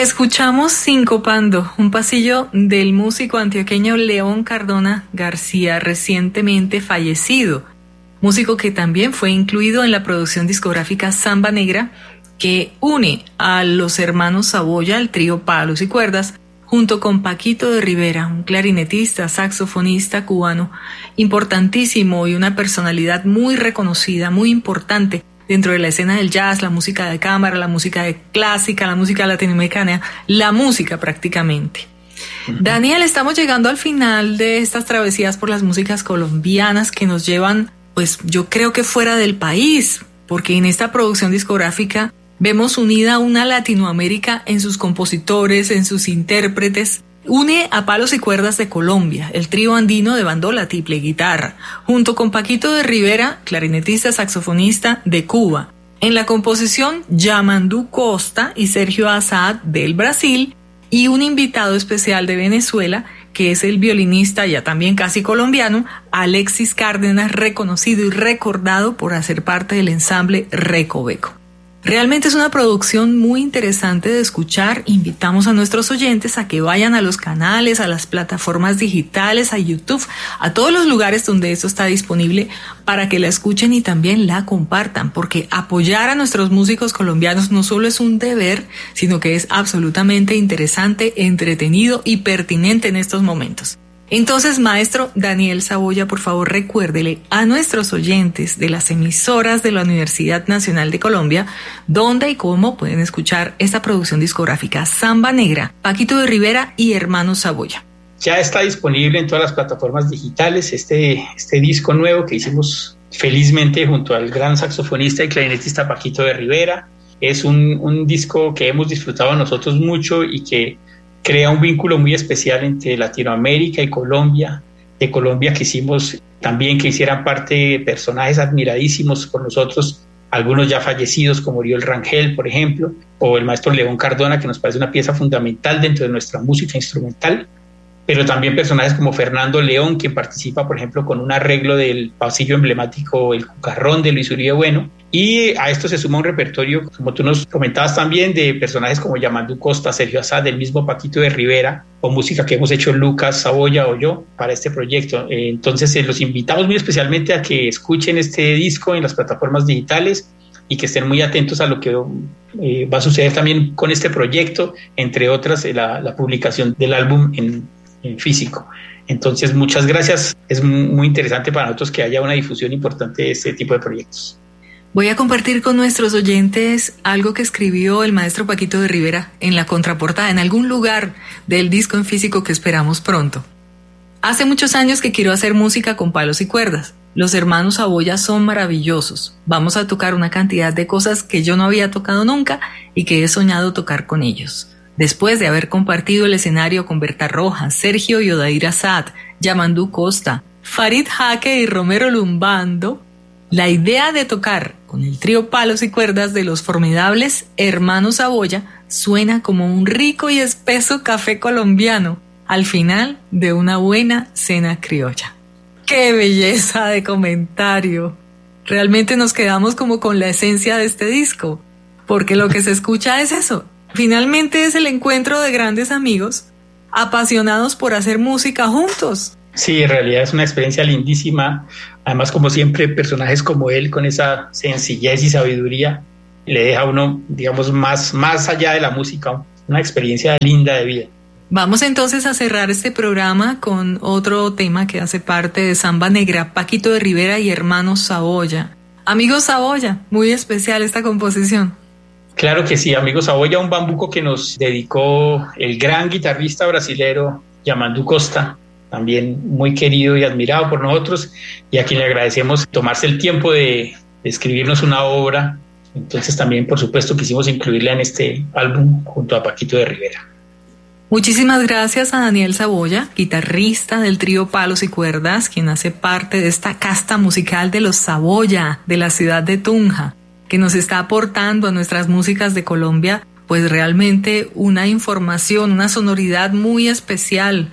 Escuchamos Sincopando, un pasillo del músico antioqueño León Cardona García, recientemente fallecido. Músico que también fue incluido en la producción discográfica Samba Negra, que une a los hermanos Saboya, el trío Palos y Cuerdas, junto con Paquito de Rivera, un clarinetista, saxofonista cubano importantísimo y una personalidad muy reconocida, muy importante dentro de la escena del jazz, la música de cámara, la música clásica, la música latinoamericana, la música prácticamente. Daniel, estamos llegando al final de estas travesías por las músicas colombianas que nos llevan, pues yo creo que fuera del país, porque en esta producción discográfica vemos unida una Latinoamérica en sus compositores, en sus intérpretes. Une a Palos y Cuerdas de Colombia, el trío andino de bandola, tiple y guitarra, junto con Paquito de Rivera, clarinetista, saxofonista de Cuba. En la composición, Yamandú Costa y Sergio Assad del Brasil, y un invitado especial de Venezuela, que es el violinista, ya también casi colombiano, Alexis Cárdenas, reconocido y recordado por hacer parte del ensamble Recoveco. Realmente es una producción muy interesante de escuchar. Invitamos a nuestros oyentes a que vayan a los canales, a las plataformas digitales, a YouTube, a todos los lugares donde esto está disponible para que la escuchen y también la compartan, porque apoyar a nuestros músicos colombianos no solo es un deber, sino que es absolutamente interesante, entretenido y pertinente en estos momentos. Entonces, maestro Daniel Saboya, por favor, recuérdele a nuestros oyentes de las emisoras de la Universidad Nacional de Colombia dónde y cómo pueden escuchar esta producción discográfica Samba Negra, Paquito de Rivera y Hermanos Saboya. Ya está disponible en todas las plataformas digitales este disco nuevo que hicimos felizmente junto al gran saxofonista y clarinetista Paquito de Rivera. Es un disco que hemos disfrutado nosotros mucho y que crea un vínculo muy especial entre Latinoamérica y Colombia. De Colombia quisimos también que hicieran parte personajes admiradísimos por nosotros, algunos ya fallecidos como Oriol Rangel, por ejemplo, o el maestro León Cardona, que nos parece una pieza fundamental dentro de nuestra música instrumental, pero también personajes como Fernando León, que participa, por ejemplo, con un arreglo del pasillo emblemático El Cucarrón de Luis Uribe Bueno. Y a esto se suma un repertorio, como tú nos comentabas también, de personajes como Yamandú Costa, Sergio Assad, el mismo Paquito de Rivera, o música que hemos hecho Lucas Saboya o yo para este proyecto. Entonces los invitamos muy especialmente a que escuchen este disco en las plataformas digitales y que estén muy atentos a lo que va a suceder también con este proyecto, entre otras la publicación del álbum en físico. Entonces, muchas gracias. Es muy interesante para nosotros que haya una difusión importante de este tipo de proyectos. Voy a compartir con nuestros oyentes algo que escribió el maestro Paquito de Rivera en la contraportada, en algún lugar del disco en físico que esperamos pronto. Hace muchos años que quiero hacer música con palos y cuerdas. Los hermanos Saboya son maravillosos. Vamos a tocar una cantidad de cosas que yo no había tocado nunca y que he soñado tocar con ellos. Después de haber compartido el escenario con Berta Rojas, Sergio y Odair Assad, Yamandú Costa, Farid Jaque y Romero Lumbando, la idea de tocar con el trío Palos y Cuerdas de los formidables hermanos Saboya suena como un rico y espeso café colombiano al final de una buena cena criolla. ¡Qué belleza de comentario! Realmente nos quedamos como con la esencia de este disco, porque lo que se escucha es eso. Finalmente es el encuentro de grandes amigos apasionados por hacer música juntos. Sí, en realidad es una experiencia lindísima. Además, como siempre, personajes como él, con esa sencillez y sabiduría, le deja a uno, digamos, más allá de la música, una experiencia linda de vida. Vamos entonces a cerrar este programa con otro tema que hace parte de Samba Negra, Paquito de Rivera y Hermanos Saboya. Amigos Saboya, muy especial esta composición. Claro que sí, Amigos Saboya, un bambuco que nos dedicó el gran guitarrista brasilero Yamandú Costa, también muy querido y admirado por nosotros, y a quien le agradecemos tomarse el tiempo de escribirnos una obra. Entonces también, por supuesto, quisimos incluirla en este álbum junto a Paquito de Rivera. Muchísimas gracias a Daniel Saboya, guitarrista del trío Palos y Cuerdas, quien hace parte de esta casta musical de los Saboya de la ciudad de Tunja, que nos está aportando a nuestras músicas de Colombia pues realmente una información, una sonoridad muy especial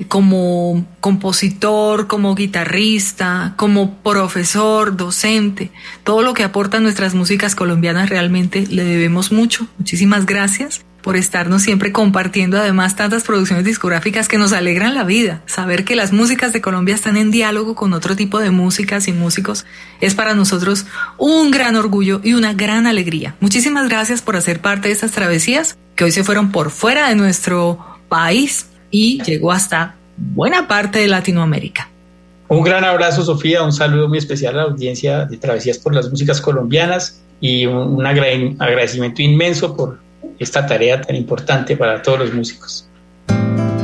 como compositor, como guitarrista, como profesor, docente. Todo lo que aportan nuestras músicas colombianas realmente le debemos mucho. Muchísimas gracias por estarnos siempre compartiendo además tantas producciones discográficas que nos alegran la vida. Saber que las músicas de Colombia están en diálogo con otro tipo de músicas y músicos es para nosotros un gran orgullo y una gran alegría. Muchísimas gracias por hacer parte de estas travesías que hoy se fueron por fuera de nuestro país y llegó hasta buena parte de Latinoamérica. Un gran abrazo, Sofía, un saludo muy especial a la audiencia de Travesías por las Músicas Colombianas y un agradecimiento inmenso por esta tarea tan importante para todos los músicos.